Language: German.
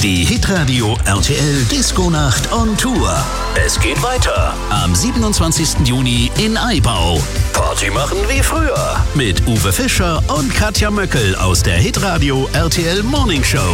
Die Hitradio RTL Disco-Nacht on Tour. Es geht weiter am 27. Juni in Aibau. Party machen wie früher mit Uwe Fischer und Katja Möckel aus der Hitradio RTL Morning Show.